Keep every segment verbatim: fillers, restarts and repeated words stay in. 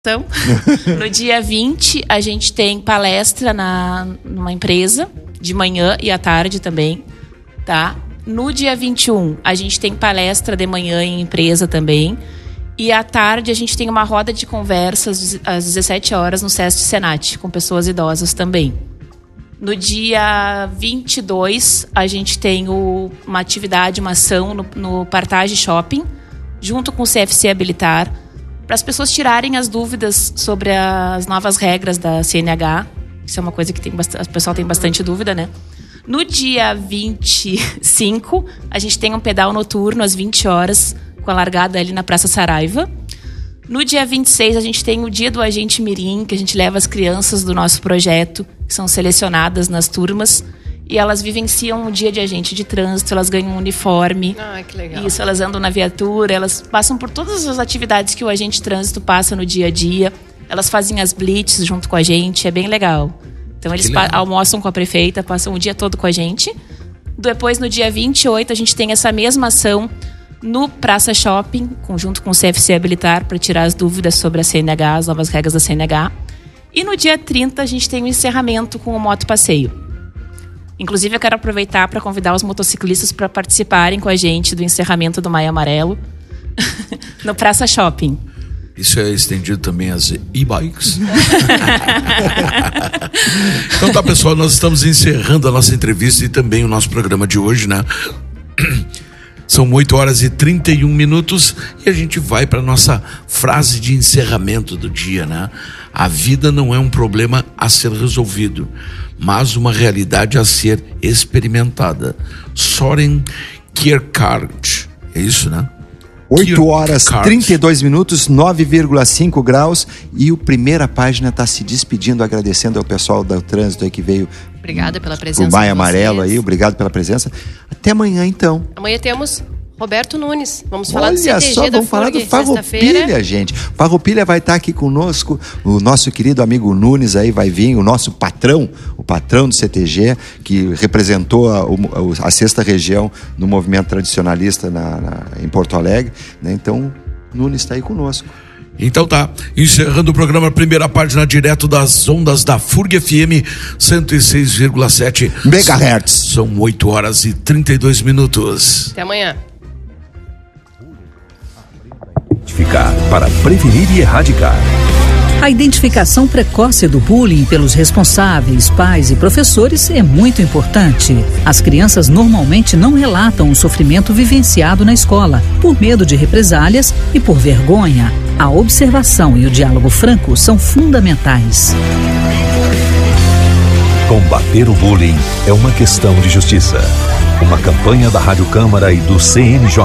Então, no dia vinte, a gente tem palestra na, numa empresa, de manhã e à tarde também, tá? No dia vinte e um, a gente tem palestra de manhã em empresa também. E à tarde, a gente tem uma roda de conversas às dezessete horas no Sesc Senat, com pessoas idosas também. No dia vinte e dois, a gente tem o, uma atividade, uma ação no, no Partage Shopping, junto com o C F C Habilitar, para as pessoas tirarem as dúvidas sobre as novas regras da C N H. Isso é uma coisa que tem bastante, o pessoal tem bastante dúvida, né? No dia vinte e cinco, a gente tem um pedal noturno às vinte horas, com a largada ali na Praça Saraiva. No dia vinte e seis, a gente tem o dia do Agente Mirim, que a gente leva as crianças do nosso projeto, que são selecionadas nas turmas, e elas vivenciam o dia de agente de trânsito, elas ganham um uniforme. Ah, que legal. Isso, elas andam na viatura, elas passam por todas as atividades que o agente de trânsito passa no dia a dia. Elas fazem as blitz junto com a gente, é bem legal. Então eles pa- almoçam com a prefeita, passam o dia todo com a gente. Depois, no dia vinte e oito, a gente tem essa mesma ação no Praça Shopping, junto com o C F C Habilitar, para tirar as dúvidas sobre a C N H, as novas regras da C N H. E no dia trinta, a gente tem o encerramento com o Moto Passeio. Inclusive, eu quero aproveitar para convidar os motociclistas para participarem com a gente do encerramento do Maio Amarelo no Praça Shopping. Isso é estendido também às e-bikes? Então tá, pessoal, nós estamos encerrando a nossa entrevista e também o nosso programa de hoje, né? São oito horas e trinta e um minutos e a gente vai para nossa frase de encerramento do dia, né? A vida não é um problema a ser resolvido, mas uma realidade a ser experimentada. Soren Kierkegaard. É isso, né? oito horas e trinta e dois minutos, nove vírgula cinco graus. E o Primeira Página está se despedindo, agradecendo ao pessoal do trânsito aí que veio. Obrigada pela presença. O Maio Amarelo aí, obrigado pela presença. Até amanhã, então. Amanhã temos Roberto Nunes. Vamos falar Olha do C T G só, da vamos falar do Farroupilha, gente. Farroupilha vai estar aqui conosco. O nosso querido amigo Nunes aí vai vir, o nosso patrão, o patrão do C T G, que representou a, a sexta região no movimento tradicionalista na, na, em Porto Alegre, né? Então, Nunes está aí conosco. Então tá, encerrando o programa, Primeira Página, direto das ondas da F U R G F M cento e seis vírgula sete megahertz. São oito horas e trinta e dois minutos. Até amanhã. Identificar para prevenir e erradicar. A identificação precoce do bullying pelos responsáveis, pais e professores é muito importante. As crianças normalmente não relatam o sofrimento vivenciado na escola, por medo de represálias e por vergonha. A observação e o diálogo franco são fundamentais. Combater o bullying é uma questão de justiça. Uma campanha da Rádio Câmara e do C N J.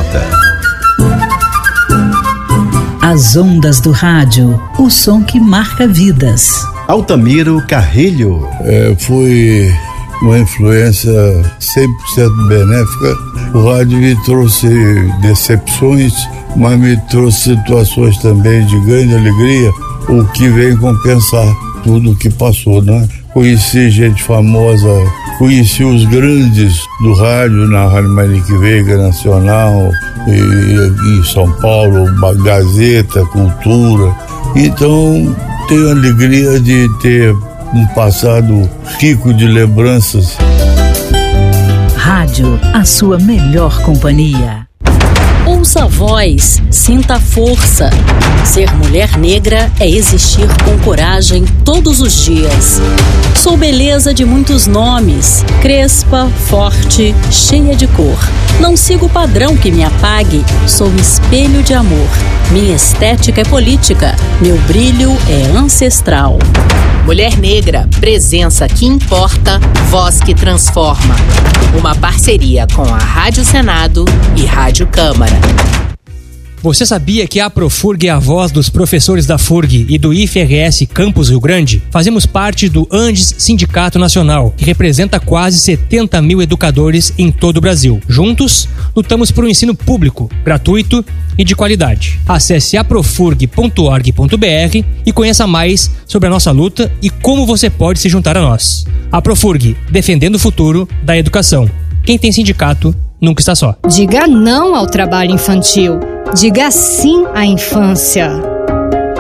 As ondas do rádio, o som que marca vidas. Altamiro Carrilho. É, foi uma influência cem por cento benéfica. O rádio me trouxe decepções, mas me trouxe situações também de grande alegria, o que vem compensar tudo o que passou, né? Conheci gente famosa, conheci os grandes do rádio, na Rádio Manique Veiga Nacional, e, em São Paulo, Gazeta, Cultura. Então, tenho a alegria de ter um passado rico de lembranças. Rádio, a sua melhor companhia. Ouça a voz, sinta a força. Ser mulher negra é existir com coragem todos os dias. Sou beleza de muitos nomes, crespa, forte, cheia de cor. Não sigo o padrão que me apague, sou espelho de amor. Minha estética é política, meu brilho é ancestral. Mulher Negra, presença que importa, voz que transforma. Uma parceria com a Rádio Senado e Rádio Câmara. Você sabia que a Profurg é a voz dos professores da F U R G e do I F R S Campus Rio Grande? Fazemos parte do Andes Sindicato Nacional, que representa quase setenta mil educadores em todo o Brasil. Juntos, lutamos por um ensino público, gratuito e de qualidade. Acesse aprofurg ponto org ponto br e conheça mais sobre a nossa luta e como você pode se juntar a nós. A Profurg, defendendo o futuro da educação. Quem tem sindicato nunca está só. Diga não ao trabalho infantil. Diga sim à infância.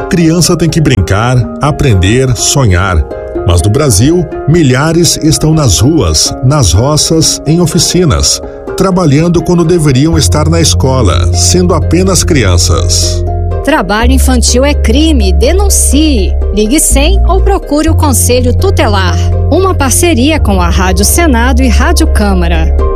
Criança tem que brincar, aprender, sonhar. Mas no Brasil, milhares estão nas ruas, nas roças, em oficinas, trabalhando quando deveriam estar na escola, sendo apenas crianças. Trabalho infantil é crime, denuncie. Ligue cem ou procure o Conselho Tutelar. Uma parceria com a Rádio Senado e Rádio Câmara.